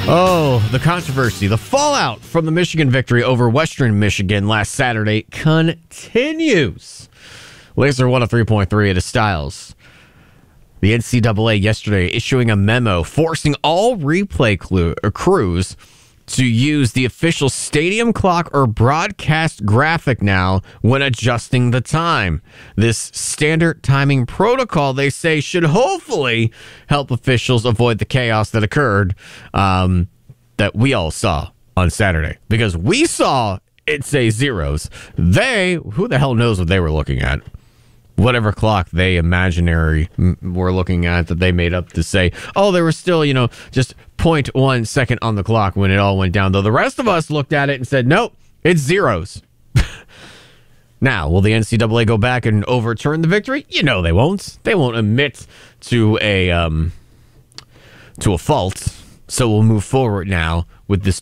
Oh, the controversy, the fallout from the Michigan victory over Western Michigan last Saturday continues. Laser 103.3 at Styles. The NCAA yesterday issuing a memo forcing all replay crews to use the official stadium clock or broadcast graphic now when adjusting the time. This standard timing protocol, they say, should hopefully help officials avoid the chaos that occurred that we all saw on Saturday. Because we saw it say zeros. Who the hell knows what they were looking at? Whatever clock they imaginary were looking at that they made up to say, oh, there was still, just 0.1 second on the clock when it all went down. Though the rest of us looked at it and said, nope, it's zeros. Now, will the NCAA go back and overturn the victory? They won't. They won't admit to a fault. So we'll move forward now with this